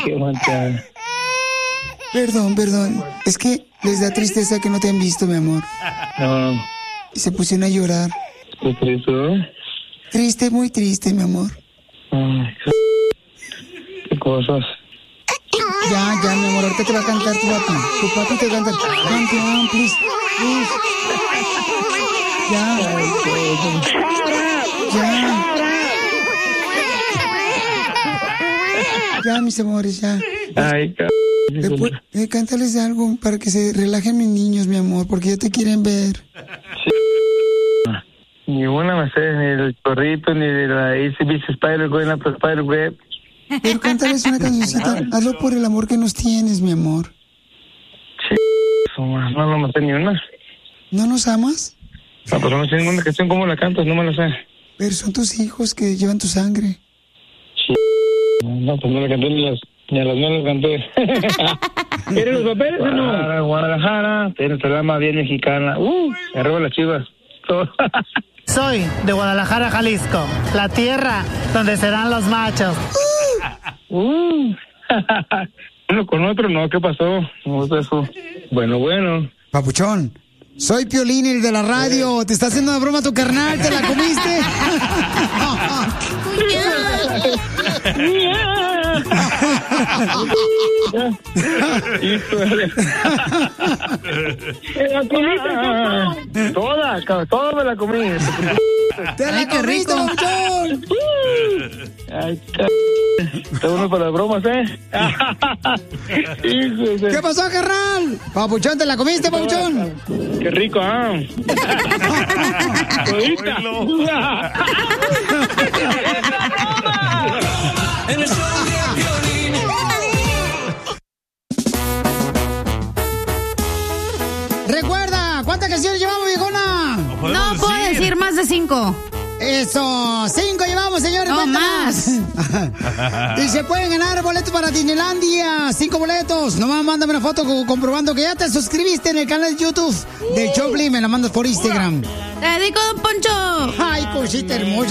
Qué manchada. Perdón. Es que les da tristeza que no te han visto, mi amor. No. Y se pusieron a llorar. ¿Qué triste? Triste, muy triste, mi amor. Ay, qué cosas. Ya, mi amor, ahorita te va a cantar tu papi. Tu papi te va a cantar. Cante, please. Ya. Ya, mis amores, ya. Ay, Cántales algo para que se relajen mis niños, mi amor, porque ya te quieren ver. Ni una me sé, ni del chorrito, ni de la ACDC Spider-Web, la Spider-Web. Pero cántales una cancioncita. Hazlo por el amor que nos tienes, mi amor. No me sé ni una. ¿No nos amas? No, pues no me sé ninguna canción. ¿Cómo la cantas? No me la sé. Pero son tus hijos que llevan tu sangre. No, pues no la canté ni a las no las canté. ¿Quieren los papeles o no? Guadalajara, tienes el alma bien mexicana. Arriba las Chivas. Soy de Guadalajara, Jalisco, la tierra donde serán los machos. Uno con otro, no, ¿qué pasó? No es eso. Bueno. Papuchón, soy Piolín, el de la radio. Te está haciendo una broma tu carnal, ¿te la comiste? Toda me la comí. ¡Te la comiste, papuchón! Ay, está bueno para las bromas, ¿Qué pasó, carnal? Papuchón, ¿te la comiste, papuchón? Qué rico, Recuerda, ¿cuántas canciones llevamos, viejona? No puedo decir más de 5. Eso, 5 llevamos, señores. No más. Y se pueden ganar boletos para Disneylandia. 5 boletos. Nomás mándame una foto comprobando que ya te suscribiste en el canal de YouTube de Choplin. Me la mandas por Instagram. Te dedico, Don Poncho. Ay, cosita hermosa.